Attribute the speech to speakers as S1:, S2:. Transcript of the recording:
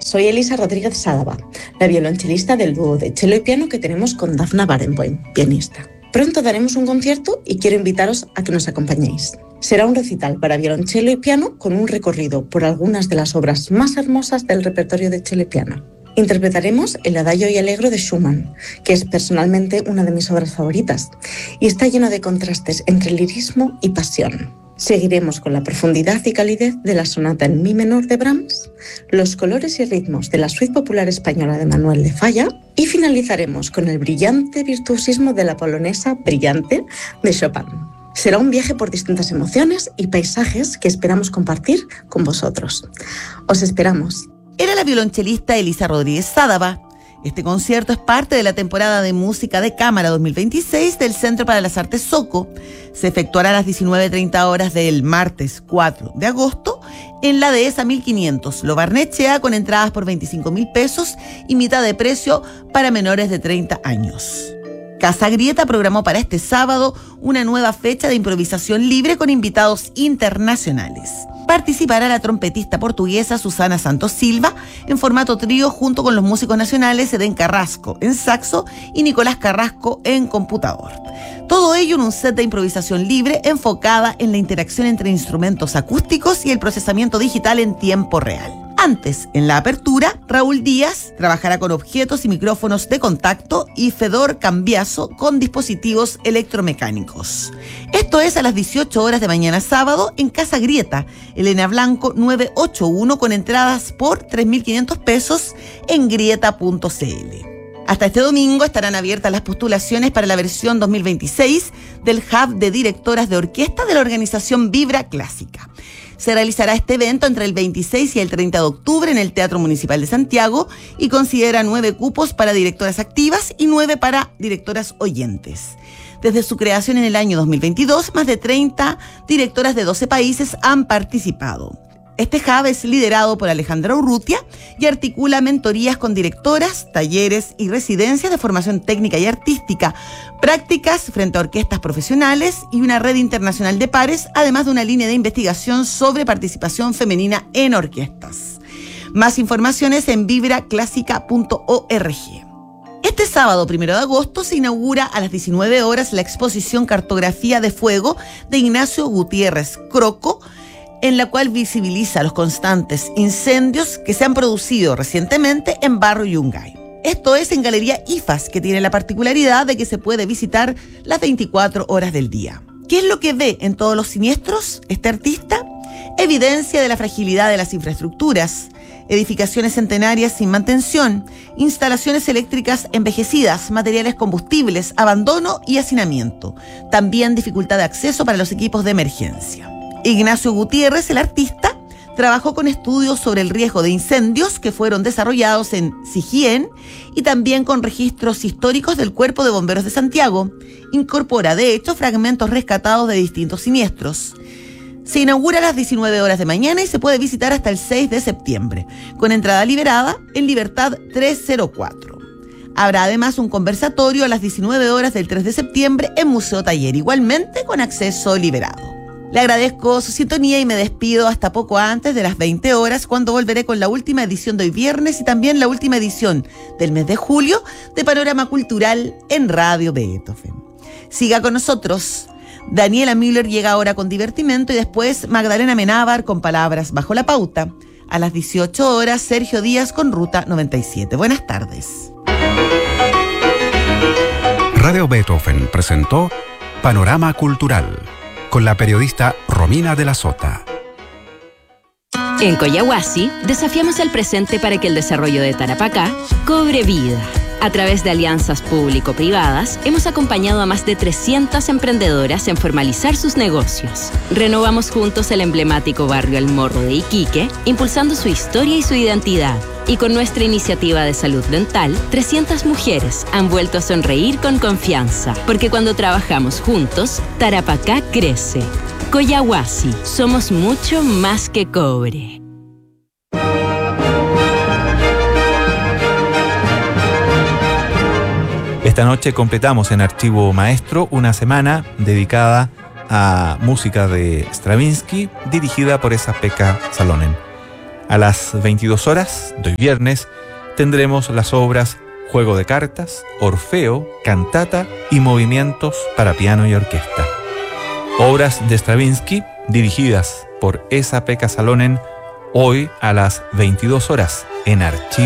S1: Soy Elisa Rodríguez Sádava, la violonchelista del dúo de cello y piano que tenemos con Dafna Barenboim, pianista. Pronto daremos un concierto y quiero invitaros a que nos acompañéis. Será un recital para violonchelo y piano con un recorrido por algunas de las obras más hermosas del repertorio de cello y piano. Interpretaremos el Adagio y Allegro de Schumann, que es personalmente una de mis obras favoritas, y está lleno de contrastes entre lirismo y pasión. Seguiremos con la profundidad y calidez de la sonata en mi menor de Brahms, los colores y ritmos de la suite popular española de Manuel de Falla y finalizaremos con el brillante virtuosismo de la polonesa Brillante de Chopin. Será un viaje por distintas emociones y paisajes que esperamos compartir con vosotros. Os esperamos.
S2: Era la violonchelista Elisa Rodríguez Sádava. Este concierto es parte de la temporada de música de cámara 2026 del Centro para las Artes Soco. Se efectuará a las 19:30 horas del martes 4 de agosto en la Dehesa 1500, Lo Barnechea, con entradas por 25.000 pesos y mitad de precio para menores de 30 años. Casa Grieta programó para este sábado una nueva fecha de improvisación libre con invitados internacionales. Participará la trompetista portuguesa Susana Santos Silva en formato trío junto con los músicos nacionales Edén Carrasco en saxo y Nicolás Carrasco en computador. Todo ello en un set de improvisación libre enfocada en la interacción entre instrumentos acústicos y el procesamiento digital en tiempo real. Antes, en la apertura, Raúl Díaz trabajará con objetos y micrófonos de contacto y Fedor Cambiaso con dispositivos electromecánicos. Esto es a las 18 horas de mañana sábado en Casa Grieta, Elena Blanco 981, con entradas por 3.500 pesos en grieta.cl. Hasta este domingo estarán abiertas las postulaciones para la versión 2026 del Hub de Directoras de Orquesta de la organización Vibra Clásica. Se realizará este evento entre el 26 y el 30 de octubre en el Teatro Municipal de Santiago y considera 9 cupos para directoras activas y 9 para directoras oyentes. Desde su creación en el año 2022, más de 30 directoras de 12 países han participado. Este hub es liderado por Alejandra Urrutia y articula mentorías con directoras, talleres y residencias de formación técnica y artística, prácticas frente a orquestas profesionales y una red internacional de pares, además de una línea de investigación sobre participación femenina en orquestas. Más informaciones en vibraclásica.org. Este sábado 1 de agosto se inaugura a las 19 horas la exposición Cartografía de Fuego de Ignacio Gutiérrez Croco, en la cual visibiliza los constantes incendios que se han producido recientemente en Barrio Yungay. Esto es en Galería IFAS, que tiene la particularidad de que se puede visitar las 24 horas del día. ¿Qué es lo que ve en todos los siniestros este artista? Evidencia de la fragilidad de las infraestructuras, edificaciones centenarias sin mantención, instalaciones eléctricas envejecidas, materiales combustibles, abandono y hacinamiento. También dificultad de acceso para los equipos de emergencia. Ignacio Gutiérrez, el artista, trabajó con estudios sobre el riesgo de incendios que fueron desarrollados en Sigién y también con registros históricos del Cuerpo de Bomberos de Santiago. Incorpora, de hecho, fragmentos rescatados de distintos siniestros. Se inaugura a las 19 horas de mañana y se puede visitar hasta el 6 de septiembre, con entrada liberada en Libertad 304. Habrá además un conversatorio a las 19 horas del 3 de septiembre en Museo Taller, igualmente con acceso liberado. Le agradezco su sintonía y me despido hasta poco antes de las 20 horas, cuando volveré con la última edición de hoy viernes y también la última edición del mes de julio de Panorama Cultural en Radio Beethoven. Siga con nosotros. Daniela Müller llega ahora con Divertimento y después Magdalena Menábar con Palabras Bajo la Pauta. A las 18 horas, Sergio Díaz con Ruta 97. Buenas tardes.
S3: Radio Beethoven presentó Panorama Cultural con la periodista Romina de la Sota.
S4: En Coyahuasi desafiamos el presente para que el desarrollo de Tarapacá cobre vida. A través de alianzas público-privadas, hemos acompañado a más de 300 emprendedoras en formalizar sus negocios. Renovamos juntos el emblemático barrio El Morro de Iquique, impulsando su historia y su identidad. Y con nuestra iniciativa de salud dental, 300 mujeres han vuelto a sonreír con confianza. Porque cuando trabajamos juntos, Tarapacá crece. Coyahuasi, somos mucho más que cobre.
S5: Esta noche completamos en Archivo Maestro una semana dedicada a música de Stravinsky, dirigida por esa Pekka Salonen. A las 22 horas de hoy viernes tendremos las obras Juego de Cartas, Orfeo, Cantata y Movimientos para piano y orquesta. Obras de Stravinsky dirigidas por Esa-Pekka Salonen hoy a las 22 horas en Archivo